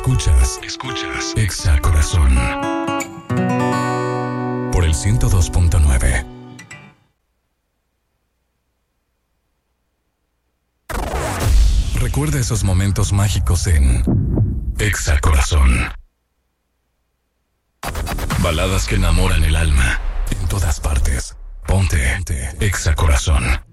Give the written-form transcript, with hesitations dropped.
Escuchas Exa Corazón por el 102.9. Recuerda esos momentos mágicos en Exa Corazón. Baladas que enamoran el alma. En todas partes. Ponte Exa Corazón.